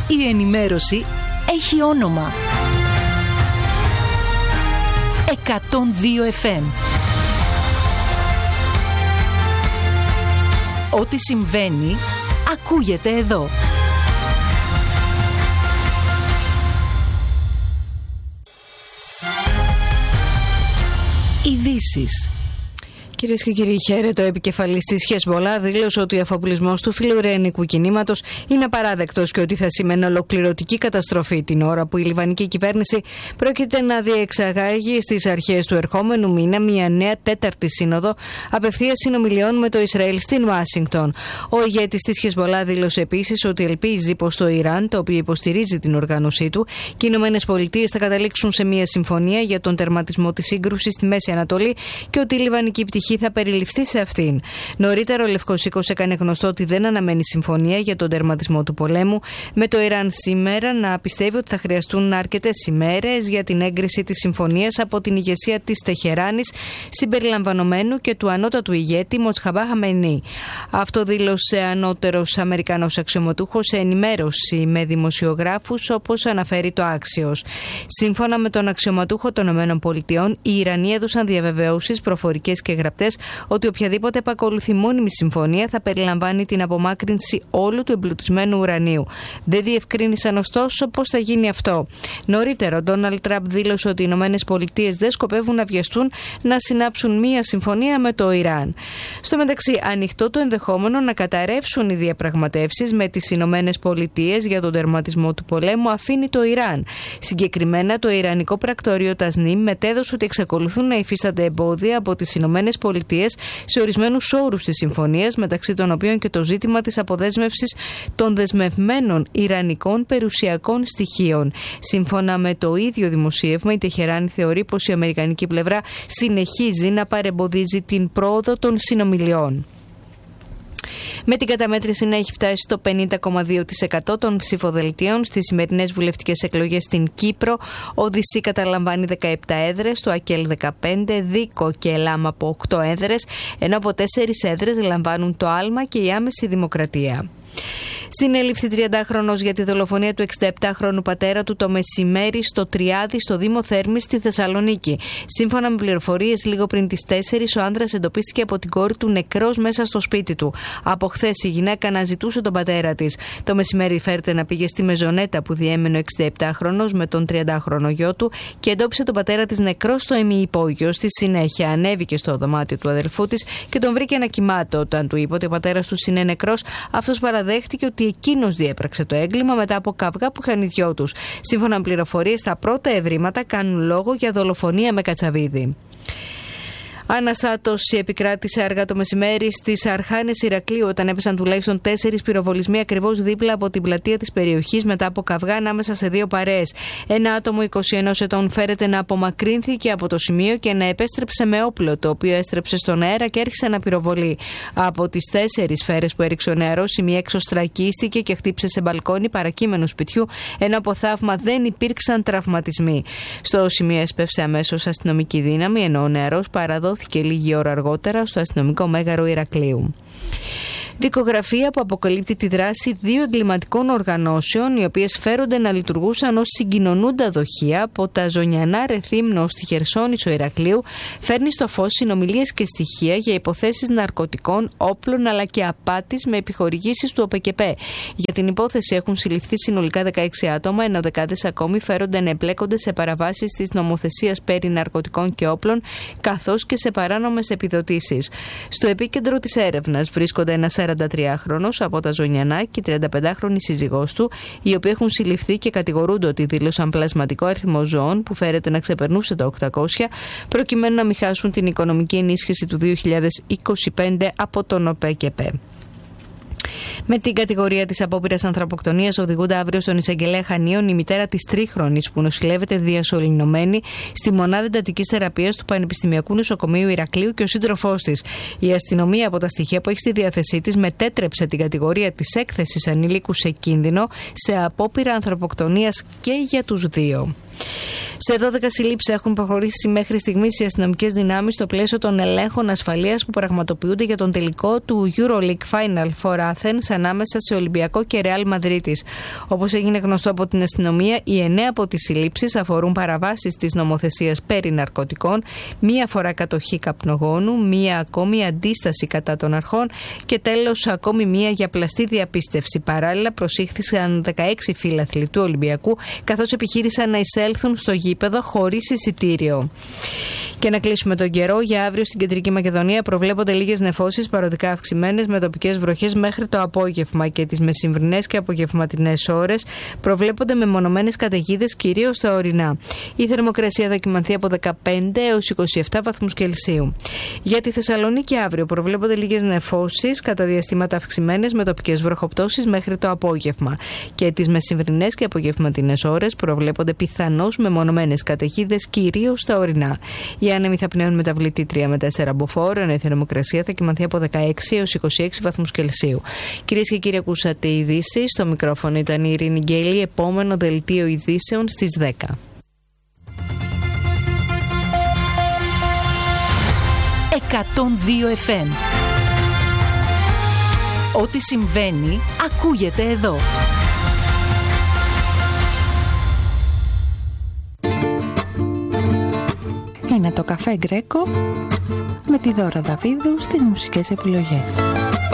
Η ενημέρωση έχει όνομα. 102 FM. Ό,τι συμβαίνει, ακούγεται εδώ. Ειδήσεις. Κυρίες και κύριοι, χαίρετο. Ο επικεφαλής της Χεσμολά δήλωσε ότι ο αφοπλισμός του φιλοειρηνικού κινήματος είναι απαράδεκτος και ότι θα σημαίνει ολοκληρωτική καταστροφή την ώρα που η λιβανική κυβέρνηση πρόκειται να διεξαγάγει στις αρχές του ερχόμενου μήνα μια νέα τέταρτη σύνοδο απευθείας συνομιλιών με το Ισραήλ στην Ουάσιγκτον. Ο ηγέτης της Χεσμολά δήλωσε επίσης ότι ελπίζει πως το Ιράν, το οποίο υποστηρίζει την οργάνωσή του, και οι ΗΠΑ θα καταλήξουν σε μια συμφωνία για τον τερματισμό της σύγκρουσης στη Μέση Ανατολή και ότι η λιβανική πτυχή θα περιληφθεί σε αυτήν. Νωρίτερα, ο Λευκός Οίκος έκανε γνωστό ότι δεν αναμένει συμφωνία για τον τερματισμό του πολέμου, με το Ιράν σήμερα να πιστεύει ότι θα χρειαστούν αρκετές ημέρες για την έγκριση της συμφωνίας από την ηγεσία της Τεχεράνης, συμπεριλαμβανομένου και του ανώτατου ηγέτη Μοτσχαμπά Χαμενή. Αυτό δήλωσε ανώτερος Αμερικανός αξιωματούχος σε ενημέρωση με δημοσιογράφους, όπως αναφέρει το Axios. Σύμφωνα με τον αξιωματούχο των ΗΠΑ, οι Ιρανοί έδωσαν διαβεβαιώσεις προφορικές και γραπτές ότι οποιαδήποτε επακολουθεί μόνιμη συμφωνία θα περιλαμβάνει την απομάκρυνση όλου του εμπλουτισμένου ουρανίου. Δεν διευκρίνησαν ωστόσο πώς θα γίνει αυτό. Νωρίτερα, ο Ντόναλντ Τραμπ δήλωσε ότι οι ΗΠΑ δεν σκοπεύουν να βιαστούν να συνάψουν μία συμφωνία με το Ιράν. Στο μεταξύ, ανοιχτό το ενδεχόμενο να καταρρεύσουν οι διαπραγματεύσεις με τις ΗΠΑ για τον τερματισμό του πολέμου αφήνει το Ιράν. Συγκεκριμένα, το Ιρανικό πρακτορείο Τασνίμ μετέδωσε ότι εξακολουθούν να υφίστανται εμπόδια από τις ΗΠΑ σε ορισμένους όρους της συμφωνίας, μεταξύ των οποίων και το ζήτημα της αποδέσμευσης των δεσμευμένων ιρανικών περιουσιακών στοιχείων. Σύμφωνα με το ίδιο δημοσίευμα, η Τεχεράνη θεωρεί πως η αμερικανική πλευρά συνεχίζει να παρεμποδίζει την πρόοδο των συνομιλιών. Με την καταμέτρηση να έχει φτάσει στο 50,2% των ψηφοδελτίων στις σημερινές βουλευτικές εκλογές στην Κύπρο, ο ΔΥΣΥ καταλαμβάνει 17 έδρες, το ΑΚΕΛ 15, ΔΥΚΟ και ΕΛΑΜ από 8 έδρες, ενώ από 4 έδρες λαμβάνουν το άλμα και η άμεση δημοκρατία. Συνέληφθη 30χρονος για τη δολοφονία του 67χρονου πατέρα του το μεσημέρι στο Τριάδι, στο Δήμο Θέρμης, στη Θεσσαλονίκη. Σύμφωνα με πληροφορίες, λίγο πριν τις 4, ο άνδρας εντοπίστηκε από την κόρη του νεκρός μέσα στο σπίτι του. Από χθες η γυναίκα αναζητούσε τον πατέρα της. Το μεσημέρι φέρεται να πήγε στη μεζονέτα που διέμενε ο 67χρονος με τον 30χρονο γιο του και εντόπισε τον πατέρα της νεκρό στο ημιυπόγειο. Στη συνέχεια ανέβηκε στο δωμάτιο του αδελφού της και τον βρήκε να κοιμάται. Όταν του είπε ότι ο πατέρας του είναι νεκρός, αυτός παραδέχτηκε ότι εκείνος διέπραξε το έγκλημα μετά από καυγά που είχαν οι δυο τους. Σύμφωνα με πληροφορίες, τα πρώτα ευρήματα κάνουν λόγο για δολοφονία με κατσαβίδι. Αναστάτωση επικράτησε αργά το μεσημέρι στις Αρχάνες Ηρακλείου, όταν έπεσαν τουλάχιστον 4 πυροβολισμοί ακριβώς δίπλα από την πλατεία της περιοχής μετά από καυγά ανάμεσα σε 2 παρέες. Ένα άτομο 21 ετών φέρεται να απομακρύνθηκε από το σημείο και να επέστρεψε με όπλο, το οποίο έστρεψε στον αέρα και άρχισε να πυροβολεί. Από τις 4 σφαίρες που έριξε ο νεαρός, η μία εξωστρακίστηκε και χτύπησε σε μπαλκόνι παρακείμενου σπιτιού, ενώ από θαύμα δεν υπήρξαν τραυματισμοί. Στο σημείο έσπευσε αμέσως αστυνομική δύναμη, ενώ ο νεαρός παραδόθηκε λίγη ώρα αργότερα στο αστυνομικό μέγαρο Ηρακλείου. Δικογραφία που αποκαλύπτει τη δράση 2 εγκληματικών οργανώσεων, οι οποίες φέρονται να λειτουργούσαν ως συγκοινωνούντα δοχεία από τα Ζωνιανά Ρεθύμνο στη Χερσόνησο Ηρακλείου, φέρνει στο φως συνομιλίες και στοιχεία για υποθέσεις ναρκωτικών, όπλων αλλά και απάτης με επιχορηγήσεις του ΟΠΕΚΕΠΕ. Για την υπόθεση έχουν συλληφθεί συνολικά 16 άτομα, ενώ δεκάδες ακόμη φέρονται να εμπλέκονται σε παραβάσεις της νομοθεσίας περί ναρκωτικών και όπλων, καθώς και σε παράνομες επιδοτήσεις. Στο επίκεντρο της έρευνας βρίσκονται ένας 43χρονος από τα Ζωνιανά και 35χρονη σύζυγός του, οι οποίοι έχουν συλληφθεί και κατηγορούνται ότι δήλωσαν πλασματικό αριθμό ζώων που φέρεται να ξεπερνούσε τα 800, προκειμένου να μην χάσουν την οικονομική ενίσχυση του 2025 από τον ΟΠΕΚΕΠΕ. Με την κατηγορία της απόπειρας ανθρωποκτονίας οδηγούνται αύριο στον εισαγγελέα Χανίων η μητέρα της τρίχρονης που νοσηλεύεται διασωληνωμένη στη μονάδα εντατικής θεραπείας του Πανεπιστημιακού Νοσοκομείου Ηρακλείου και ο σύντροφός της. Η αστυνομία, από τα στοιχεία που έχει στη διάθεσή της, μετέτρεψε την κατηγορία της έκθεσης ανηλίκου σε κίνδυνο σε απόπειρα ανθρωποκτονίας και για τους δύο. Σε 12 συλλήψεις έχουν προχωρήσει μέχρι στιγμής οι αστυνομικές δυνάμεις στο πλαίσιο των ελέγχων ασφαλείας που πραγματοποιούνται για τον τελικό του EuroLeague Final for Athens ανάμεσα σε Ολυμπιακό και Ρεάλ Μαδρίτης. Όπως έγινε γνωστό από την αστυνομία, οι 9 από τις συλλήψεις αφορούν παραβάσεις της νομοθεσίας περί ναρκωτικών, μία φορά κατοχή καπνογόνου, μία ακόμη αντίσταση κατά των αρχών και τέλος ακόμη μία για πλαστή διαπίστευση. Παράλληλα, προσήχθησαν 16 φίλαθλοι του Ολυμπιακού, καθώς επιχείρησαν να εισέλθουν στο γήπεδο χωρίς εισιτήριο. Και να κλείσουμε τον καιρό. Για αύριο στην Κεντρική Μακεδονία προβλέπονται λίγες νεφώσεις, παροδικά αυξημένες, με τοπικές βροχές μέχρι το απόγευμα, και τις μεσημβρινές και απογευματινές ώρες προβλέπονται μεμονωμένες καταιγίδες, κυρίως στα ορεινά. Η θερμοκρασία θα κυμανθεί από 15 έως 27 βαθμούς Κελσίου. Για τη Θεσσαλονίκη αύριο προβλέπονται λίγες νεφώσεις, κατά διαστήματα αυξημένες, με τοπικές βροχοπτώσεις μέχρι το απόγευμα. Και τις μεσημβρινές και απογευματινές ώρες προβλέπονται πιθανώς μεμονωμένες καταιγίδες, κυρίως στα ορεινά. Οι άνεμοι θα πνέουν μεταβλητή 3 με 4 μποφόρ, ενώ η θερμοκρασία θα κυμανθεί από 16 έως 26 βαθμούς Κελσίου. Κυρίες και κύριοι, ακούσατε ειδήσεις. Στο μικρόφωνο ήταν η Ειρήνη Γκέλη. Επόμενο δελτίο ειδήσεων στις 10. 102 FM. Ό,τι συμβαίνει ακούγεται εδώ. Είναι το Καφέ Γκρέκο με τη Δώρα Δαβίδου στις μουσικές επιλογές.